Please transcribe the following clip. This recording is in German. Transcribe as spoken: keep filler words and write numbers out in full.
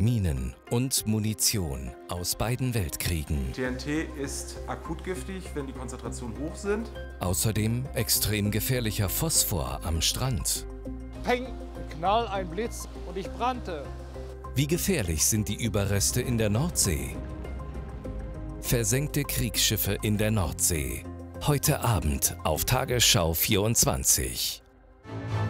Minen und Munition aus beiden Weltkriegen. T N T ist akut giftig, wenn die Konzentrationen hoch sind. Außerdem extrem gefährlicher Phosphor am Strand. Peng, Knall, ein Blitz und ich brannte. Wie gefährlich sind die Überreste in der Nordsee? Versenkte Kriegsschiffe in der Nordsee. Heute Abend auf Tagesschau vierundzwanzig.